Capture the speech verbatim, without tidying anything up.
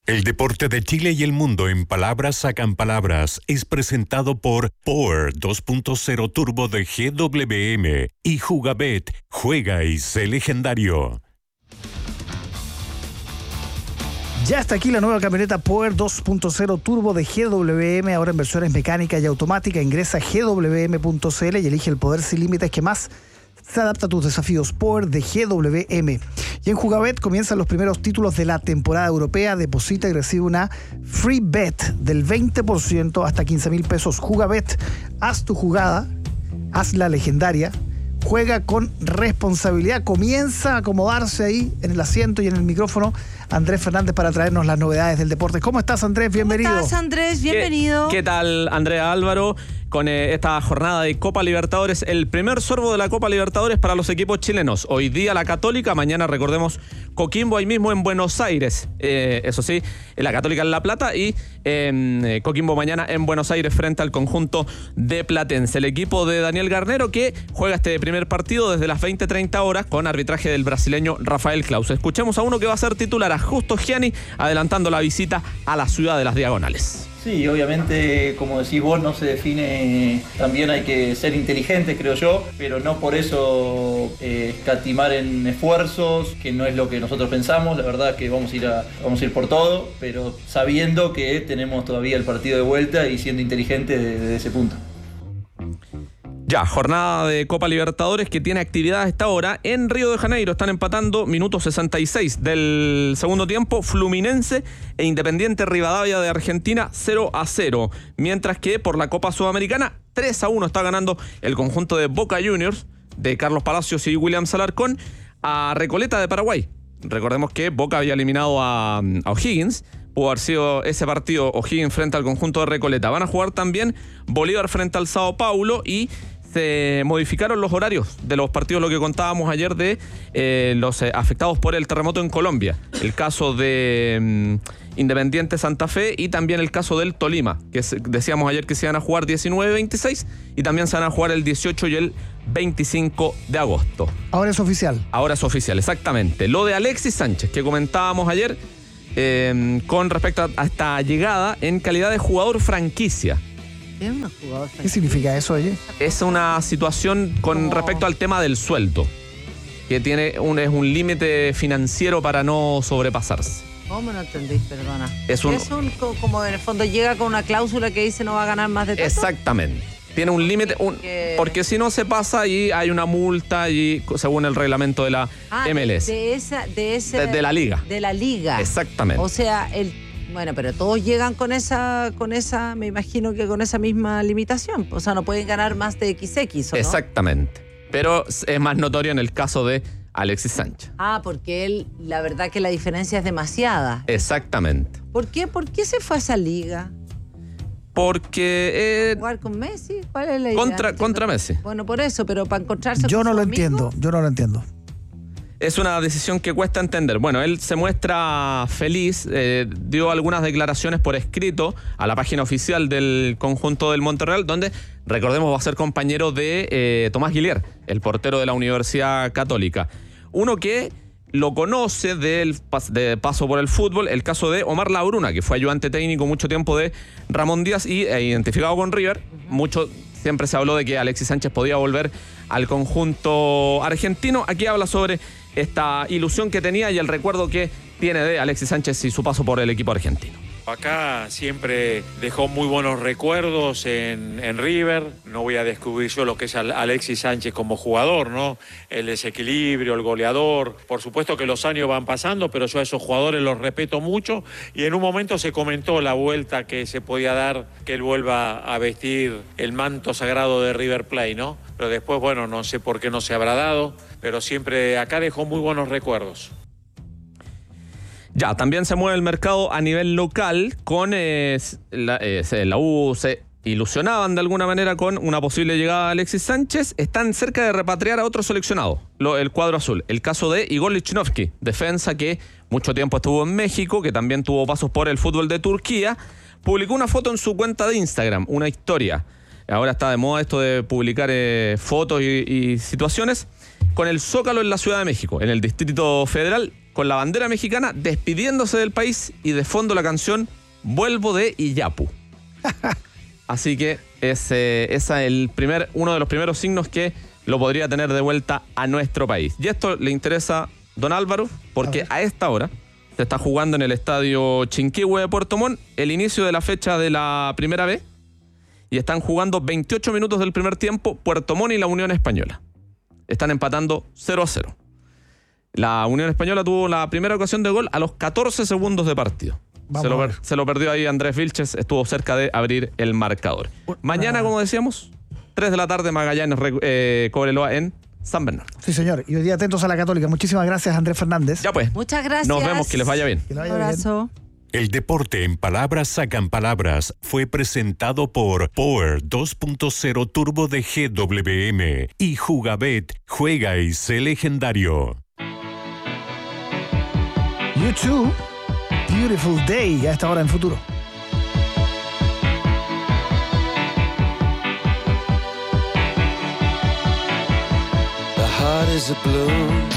El deporte de Chile y el mundo en palabras sacan palabras es presentado por Power dos punto cero Turbo de G W M y Jugabet, juega y sé legendario. Ya está aquí la nueva camioneta Power dos punto cero Turbo de G W M, ahora en versiones mecánica y automática. Ingresa a G W M punto C L y elige el poder sin límites que más se adapta a tus desafíos. Power de G W M. Y en Jugabet comienzan los primeros títulos de la temporada europea. Deposita y recibe una free bet del veinte por ciento hasta quince mil pesos. Jugabet, haz tu jugada, hazla legendaria. Juega con responsabilidad. Comienza a acomodarse ahí en el asiento y en el micrófono Andrés Fernández para traernos las novedades del deporte. ¿Cómo estás, Andrés? Bienvenido. ¿Cómo estás, Andrés? Bienvenido. ¿Qué, qué tal, Andrea Álvaro? Con eh, esta jornada de Copa Libertadores, el primer sorbo de la Copa Libertadores para los equipos chilenos. Hoy día la Católica, mañana recordemos Coquimbo ahí mismo en Buenos Aires. Eh, eso sí, la Católica en La Plata y eh, Coquimbo mañana en Buenos Aires frente al conjunto de Platense. El equipo de Daniel Garnero que juega este primer partido desde las veinte treinta horas con arbitraje del brasileño Rafael Claus. Escuchemos a uno que va a ser titular, a Justo Gianni, adelantando la visita a la ciudad de las Diagonales. Sí, obviamente, como decís vos, no se define, también hay que ser inteligentes, creo yo, pero no por eso eh, escatimar en esfuerzos, que no es lo que nosotros pensamos. La verdad que vamos a ir a, vamos a ir por todo, pero sabiendo que tenemos todavía el partido de vuelta y siendo inteligentes desde, desde ese punto. Ya, jornada de Copa Libertadores que tiene actividad a esta hora en Río de Janeiro. Están empatando minuto sesenta y seis del segundo tiempo Fluminense e Independiente Rivadavia de Argentina cero a cero. Mientras que por la Copa Sudamericana tres a uno está ganando el conjunto de Boca Juniors de Carlos Palacios y William Alarcón a Recoleta de Paraguay. Recordemos que Boca había eliminado a, a O'Higgins. Pudo haber sido ese partido O'Higgins frente al conjunto de Recoleta. Van a jugar también Bolívar frente al Sao Paulo y se modificaron los horarios de los partidos, lo que contábamos ayer de eh, los eh, afectados por el terremoto en Colombia. El caso de um, Independiente Santa Fe y también el caso del Tolima, que se, decíamos ayer que se iban a jugar diecinueve veintiséis y también se van a jugar el dieciocho y el veinticinco de agosto. Ahora es oficial. Ahora es oficial, exactamente. Lo de Alexis Sánchez, que comentábamos ayer eh, con respecto a esta llegada en calidad de jugador franquicia. ¿Qué significa eso, oye? Es una situación con ¿Cómo? Respecto al tema del sueldo, que tiene un, es un límite financiero para no sobrepasarse. ¿Cómo no entendís? Perdona. Es un, es un co- como en el fondo llega con una cláusula que dice no va a ganar más de tanto. Exactamente. Tiene un límite, un, Porque- porque si no se pasa y hay una multa y según el reglamento de la Ah, M L S. De, de esa, de ese. De- de la liga. De la liga. Exactamente. O sea, el bueno, pero todos llegan con esa, con esa, me imagino que con esa misma limitación. O sea, no pueden ganar más de equis equis, ¿o no? Exactamente. Pero es más notorio en el caso de Alexis Sánchez. Ah, porque él, la verdad que la diferencia es demasiada. Exactamente. ¿Por qué? ¿Por qué se fue a esa liga? Porque eh, ¿Jugar con Messi? ¿Cuál es la idea? contra, No contra Messi. Bueno, por eso, pero para encontrarse Yo con no su lo amigo. entiendo, yo no lo entiendo. Es una decisión que cuesta entender. Bueno, él se muestra feliz, eh, dio algunas declaraciones por escrito a la página oficial del conjunto del Monterreal, donde, recordemos, va a ser compañero de eh, Tomás Guillier, el portero de la Universidad Católica. Uno que lo conoce del pas- de paso por el fútbol, el caso de Omar Labruna, que fue ayudante técnico mucho tiempo de Ramón Díaz y eh, identificado con River. Mucho, siempre se habló de que Alexis Sánchez podía volver al conjunto argentino. Aquí habla sobre esta ilusión que tenía y el recuerdo que tiene de Alexis Sánchez y su paso por el equipo argentino. Acá siempre dejó muy buenos recuerdos en, en River. No voy a descubrir yo lo que es Alexis Sánchez como jugador, ¿no? El desequilibrio, el goleador. Por supuesto que los años van pasando, pero yo a esos jugadores los respeto mucho. Y en un momento se comentó la vuelta que se podía dar, que él vuelva a vestir el manto sagrado de River Plate, ¿no? Pero después, bueno, no sé por qué no se habrá dado, pero siempre acá dejó muy buenos recuerdos. Ya, también se mueve el mercado a nivel local con eh, la, eh, la U, se ilusionaban de alguna manera con una posible llegada de Alexis Sánchez. Están cerca de repatriar a otro seleccionado, lo, el cuadro azul. El caso de Igor Lichnowsky, defensa que mucho tiempo estuvo en México, que también tuvo pasos por el fútbol de Turquía. Publicó una foto en su cuenta de Instagram, una historia. Ahora está de moda esto de publicar eh, fotos y, y situaciones con el Zócalo en la Ciudad de México, en el Distrito Federal. con la bandera mexicana, despidiéndose del país y de fondo la canción Vuelvo de Iyapu. Así que ese es el primer, uno de los primeros signos que lo podría tener de vuelta a nuestro país. Y esto le interesa, don Álvaro, porque a, a esta hora se está jugando en el estadio Chinquihue de Puerto Montt el inicio de la fecha de la Primera B y están jugando veintiocho minutos del primer tiempo Puerto Montt y la Unión Española. Están empatando cero a cero. La Unión Española tuvo la primera ocasión de gol a los catorce segundos de partido. Se lo, se lo perdió ahí Andrés Vilches, estuvo cerca de abrir el marcador. Mañana, como decíamos, tres de la tarde, Magallanes eh, Cobreloa en San Bernardo. Sí, señor. Y hoy día atentos a la Católica. Muchísimas gracias, Andrés Fernández. Ya pues. Muchas gracias. Nos vemos, que les vaya bien. Que le vaya Un abrazo. bien. El deporte en palabras sacan palabras fue presentado por Power dos punto cero Turbo de G W M y Jugabet, juega y sé legendario. YouTube, Beautiful Day, a esta hora en Futuro. The heart is a blue